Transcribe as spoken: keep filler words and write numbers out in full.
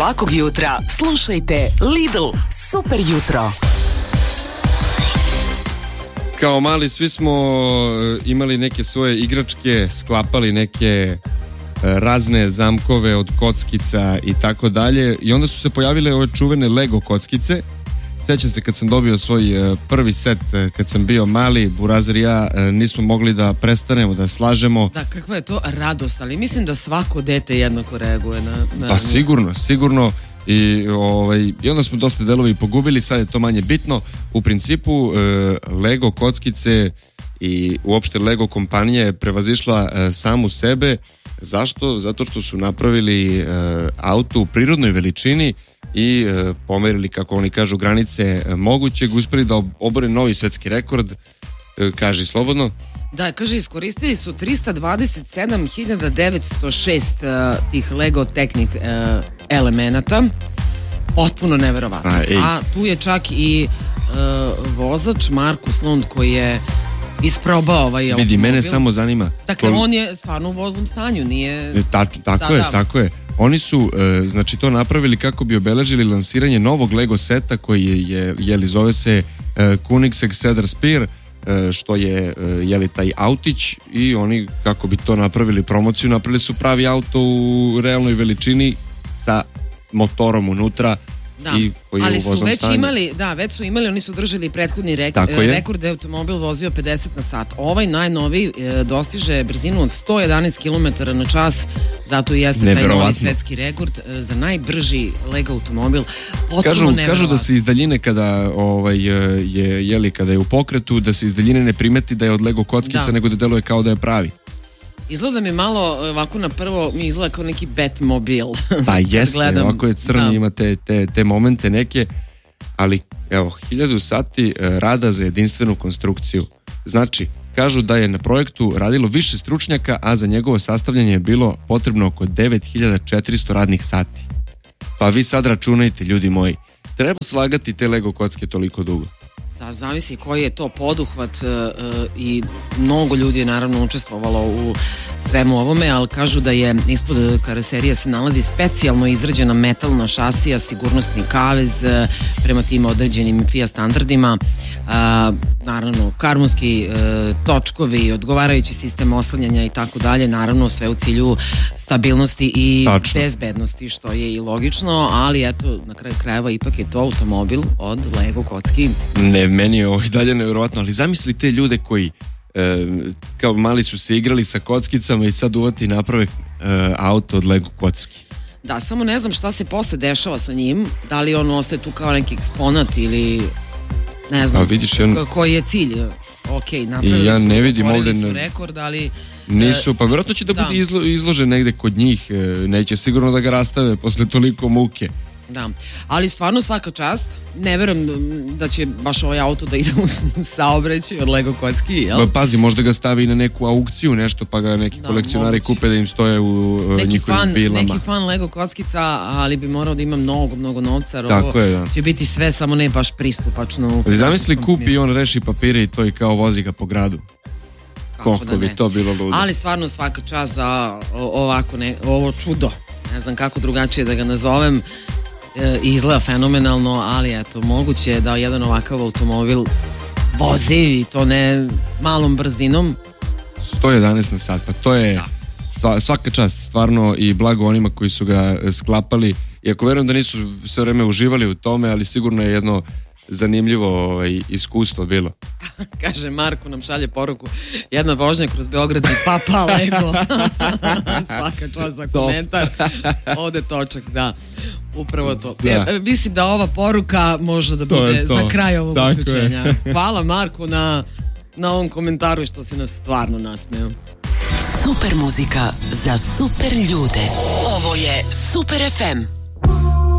Svakog jutra slušajte Lidl Super jutro. Kao mali svi smo imali neke svoje igračke, sklapali neke razne zamkove od kockica i tako dalje, i onda su se pojavile ove čuvene Lego kockice. Sjećam se kad sam dobio svoj prvi set, kad sam bio mali, Burazir i ja nismo mogli da prestanemo da slažemo. Da, kakva je to radost, ali mislim da svako dete jednako reaguje na... na pa sigurno, sigurno. I, ovaj, I onda smo dosta delovi pogubili, sad je to manje bitno. U principu Lego kockice i uopšte Lego kompanija je prevazišla samu sebe. Zašto? Zato što su napravili auto u prirodnoj veličini i e, pomerili, kako oni kažu, granice e, mogućeg, uspeli da obore novi svetski rekord, e, kaži slobodno. Da, kaže, iskoristili su trista dvadeset sedam hiljada devetsto šest uh, tih Lego tehnik uh, elemenata, potpuno neverovatno. A, A tu je čak i uh, vozač Markus Lund koji je isprobao ovaj automobil. Vidi, mene samo zanima. Dakle, to... on je stvarno u voznom stanju, nije... E, ta, tako da, je, da. tako je. Oni su, e, znači, to napravili kako bi obeležili lansiranje novog Lego seta koji je, je jeli, zove se e, Koenigsegg Cedar Spear, e, što je, e, jeli, taj autić, i oni, kako bi to napravili promociju, napravili su pravi auto u realnoj veličini sa motorom unutra. Da, i koji ali je u su voznom već stanju. imali, da, već su imali, oni su držali prethodni rek, rekord da je automobil vozio pedeset na sat. Ovaj najnoviji e, dostiže brzinu od sto jedanaest kilometara na čas, zato i jeste taj novi svetski rekord e, za najbrži Lego automobil. Potpuno kažu, neverovatno. Kažu da se iz daljine kada ovaj, je, jeli, kada je u pokretu, da se iz daljine ne primeti da je od Lego kockica, da. nego da deluje kao da je pravi. Izgleda mi malo, ovako na prvo, mi izgleda kao neki Batmobil. Pa jeste, gledam, ovako je crni, da. ima te, te, te momente neke, ali evo, hiljadu sati rada za jedinstvenu konstrukciju. Znači, kažu da je na projektu radilo više stručnjaka, a za njegovo sastavljanje je bilo potrebno oko devet hiljada četiristo radnih sati. Pa vi sad računajte, ljudi moji, treba slagati te Lego kocke toliko dugo? Da, zavisi koji je to poduhvat uh, i mnogo ljudi je naravno učestvovalo u svemu ovome, ali kažu da je ispod karoserije se nalazi specijalno izrađena metalna šasija, sigurnosni kavez uh, prema tim određenim F I A standardima, uh, naravno karbonski uh, točkovi, odgovarajući sistem oslanjanja i tako dalje, naravno sve u cilju stabilnosti i Tačno. bezbednosti, što je i logično, ali eto, na kraju krajeva ipak je to automobil od Lego kocki. Ne, meni je ovo i dalje nevjerovatno, ali zamisli te ljude koji e, kao mali su se igrali sa kockicama i sad uvati i naprave e, auto od Lego kocki. Da, samo ne znam šta se posle dešava sa njim, da li on ostaje tu kao neki eksponat ili ne znam, vidiš, ja... koji je cilj. Ok, napravili ja su, ne vidim ovde su rekord, ali... Nisu, pa vjerojatno će da, da. bude izlo, izložen negde kod njih, neće sigurno da ga rastave posle toliko muke. Da, ali stvarno svaka čast, ne verujem da će baš ovaj auto da ide u saobraćaj od Lego kocki, jel? Ba, pazi, možda ga stavi na neku aukciju, nešto, pa ga neki da, kolekcionari moguće. kupe da im stoje u neki njihovim fan, bilama. Neki fan Lego kockica, ali bi morao da ima mnogo, mnogo novca, Tako ovo je, da. će biti sve, samo ne baš pristupačno. Ali zamisli kupi smislu. I on reši papire i to i kao vozi ga po gradu. Koliko da bi to bilo ludo. Ali stvarno svaka čast za ovako ne, ovo čudo. Ne znam kako drugačije da ga nazovem. E, izgleda fenomenalno, ali eto, moguće je da jedan ovakav automobil vozi i to ne malom brzinom. sto jedanaest na sat, pa to je da. svaka čast, stvarno, i blago onima koji su ga sklapali. Iako verujem da nisu sve vreme uživali u tome, ali sigurno je jedno zanimljivo ovaj, iskustvo bilo. Kaže, Marko nam šalje poruku, jedna vožnja kroz Beograd i papa Lego. Svaka čast za komentar. Ovde točak, da. Upravo to. Da. E, mislim da ova poruka može da bude za kraj ovog uključenja. Hvala Marku na, na ovom komentaru što si nas stvarno nasmeo. Super muzika za super ljude. Ovo je Super F M.